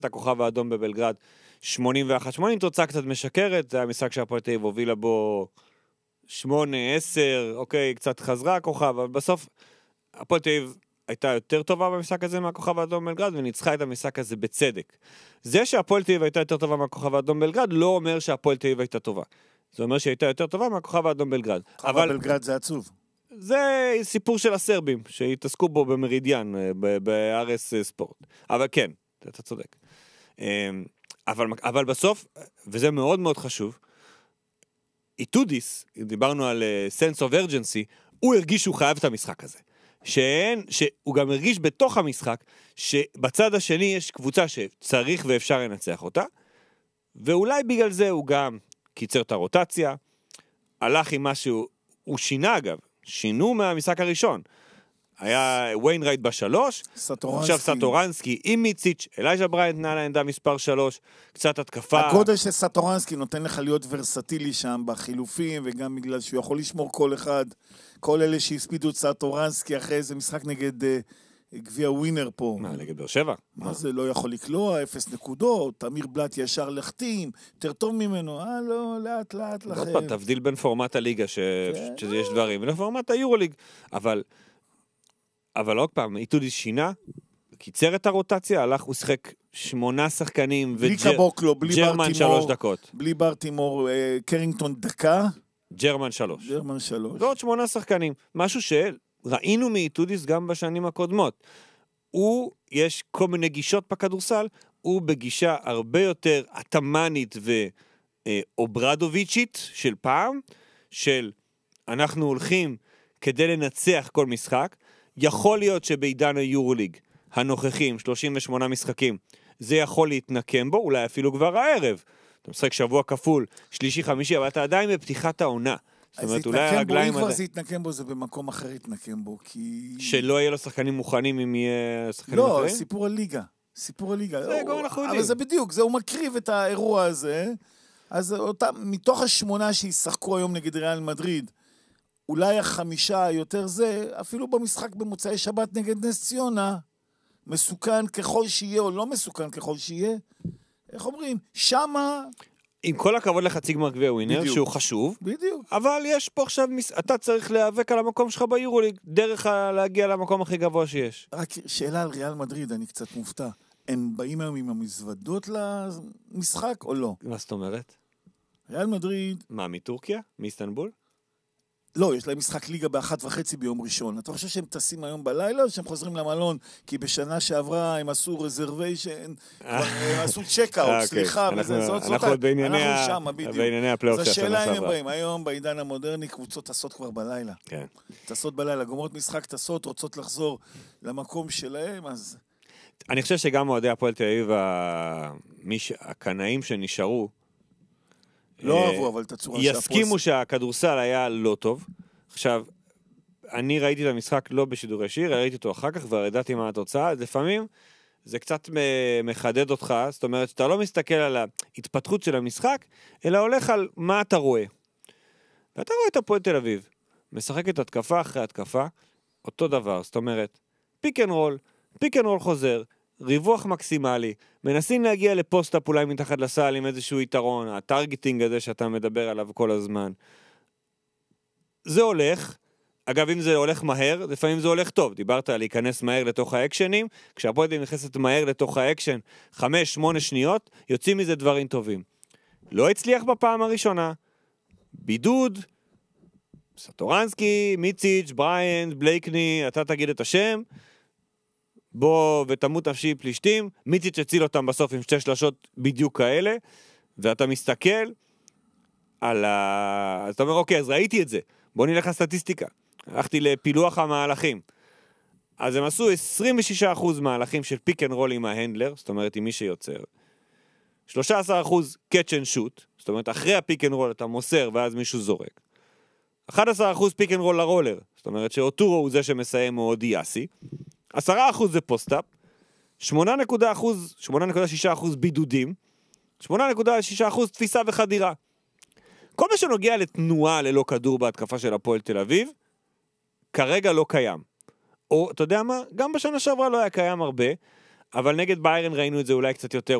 את הכוכב האדום בבלגרד 81-80, תוצאה קצת משקרת, זה היה משחק שהפועל תל אביב הובילה בו 8-10, אוקיי, קצת חזרה הכוכב, אבל בסוף הפועל תל אביב הייתה יותר טובה במשחק הזה מהכוכב האדום בבלגרד, וניצחה את המשחק הזה בצדק. זה שהפועל תל אביב הייתה יותר טובה מהכוכב האדום בבלגרד, לא אומר שהפועל תל אביב הייתה טובה. זה אומר שהיא הייתה יותר טובה מהכוכב האדום בבלגרד. אבל בבלגרד זה עצוב. זה סיפור של הסרבים, שהתעסקו בו במרידיאן, בארס ספורט. אבל כן, אתה צודק. אבל בסוף, וזה מאוד מאוד חשוב, איתודיס, דיברנו על sense of urgency, הוא הרגיש שהוא חייב את המשחק הזה. שהוא גם הרגיש בתוך המשחק, שבצד השני יש קבוצה שצריך ואפשר לנצח אותה, ואולי בגלל זה הוא גם קיצר את הרוטציה, הלך עם משהו, הוא שינה אגב, שינו מהמשחק הראשון. היה ויינרייט בשלוש, עכשיו סטורנסקי עם מיציץ', אלייג'ה בריינט נע לעמדה מספר 3, קצת התקפה. הגודל של סטורנסקי נותן לך להיות ורסטילי שם בחילופים, וגם בגלל שהוא יכול לשמור כל אחד, כל אלה שהספידו את סטורנסקי אחרי איזה משחק נגד גביע ווינר פה. מה, נגד באר שבע? מה זה, לא יכול לקלוע, 0 נקודות, תמיר בלט ישר לחתים, יותר טוב ממנו, לא, לאט לאט לכם. עוד פעם, תבדיל בין פורמט הליגה שיש דברים, ולפורמט היורוליג, אבל עוד פעם, איתודיס שינה, קיצר את הרוטציה, הלך, הוא שחק 8 שחקנים, וג'רמן 3 דקות. בלי ברטימור, קרינגטון דקה. ג'רמן 3. ועוד 8 שחקנים. משהו שראינו מאיתודיס גם בשנים הקודמות. יש כל מיני גישות בכדורסל, הוא בגישה הרבה יותר אטמנית ואוברדוביצ'ית של פעם, של אנחנו הולכים כדי לנצח כל משחק, יכול להיות שבעידן היורוליג הנוכחים, 38 משחקים, זה יכול להתנקם בו, אולי אפילו כבר הערב. אתה משחק שבוע כפול, שלישי, חמישי, אבל אתה עדיין בפתיחת העונה. זאת אומרת, אולי הרגליים... אם כבר זה יתנקם בו, זה במקום אחר יתנקם בו, כי... שלא יהיה לו שחקנים מוכנים אם יהיה שחקנים אחרים? לא, סיפור הליגה. זה גם אנחנו יודעים. אבל זה בדיוק, הוא מקריב את האירוע הזה, אז מתוך 8 שישחקו היום נגד ריאל מדריד, אולי 5 יותר זה, אפילו במשחק במוצאי שבת נגד נס ציונה, מסוכן ככל שיהיה או לא מסוכן ככל שיהיה, איך אומרים? שמה... עם כל הכבוד לחצי גמר גביע ווינר, שהוא חשוב, בדיוק. אבל יש פה עכשיו, אתה צריך להיאבק על המקום שלך ביורוליג, דרך להגיע למקום הכי גבוה שיש. רק שאלה על ריאל מדריד, אני קצת מופתע. הם באים היום עם המזוודות למשחק או לא? מה זאת אומרת? ריאל מדריד... מה, מטורקיה? מאיסטנבול? לא, יש להם משחק ליגה ב1:30 ביום ראשון. אתה חושב שהם טסים היום בלילה או שהם חוזרים למלון? כי בשנה שעברה הם עשו רזרוויישן, הם עשו צ'קאוט, סליחה, אנחנו בענייני הפלייאוף של השנה שעברה. זו השאלה אם הם באים. היום בעידן המודרני קבוצות טסות כבר בלילה. טסות בלילה, גומרות משחק טסות, רוצות לחזור למקום שלהם, אז... אני חושב שגם אוהדי הפועל תל אביב, הקנאים שנשארו, לא אהבו, אבל את הצורה יסכימו שהכדורסל היה לא טוב. עכשיו, אני ראיתי את המשחק לא בשידור ישיר, ראיתי אותו אחר כך וידעתי מה התוצאה, אז לפעמים זה קצת מחדד אותך, זאת אומרת שאתה לא מסתכל על ההתפתחות של המשחק, אלא הולך על מה אתה רואה. ואתה רואה את הפועל תל אביב, משחקת התקפה אחרי התקפה, אותו דבר, זאת אומרת, פיק אנד רול חוזר, ריווח מקסימלי, מנסים להגיע לפוסט-אפ אולי מתחת לסל עם איזשהו יתרון, הטרגטינג הזה שאתה מדבר עליו כל הזמן. זה הולך, אגב אם זה הולך מהר, לפעמים זה הולך טוב, דיברת על להיכנס מהר לתוך האקשנים, כשהפועל תל אביב נכנסת מהר לתוך האקשן, 5-8 שניות, יוצאים מזה דברים טובים. לא הצליח בפעם הראשונה, בידוד, סטורנסקי, מיציץ', בריינט, בלייקני, אתה תגיד את השם, בוא ותמות נפשי פלישתים, מיציץ' הציל אותם בסוף עם 2 שלשות בדיוק כאלה, ואתה מסתכל על אז אתה אומר, אוקיי, אז ראיתי את זה, בוא נלך לסטטיסטיקה, הלכתי לפילוח המהלכים, אז הם עשו 26% מהלכים של פיק אנד רול עם ההנדלר, זאת אומרת עם מי שיוצר, 13% קאץ' אנד שוט, זאת אומרת אחרי הפיק אנד רול אתה מוסר ואז מישהו זורק, 11% פיק אנד רול לרולר, זאת אומרת שאוטורו הוא זה שמסיים או דיאסי, 10% זה פוסט-אפ, 8.6% בידודים, 8.6% תפיסה וחדירה. כל מה שנוגע לתנועה ללא כדור בהתקפה של הפועל תל אביב, כרגע לא קיים. או, אתה יודע מה? גם בשנה שעברה לא היה קיים הרבה, אבל נגד ביירן ראינו את זה אולי קצת יותר,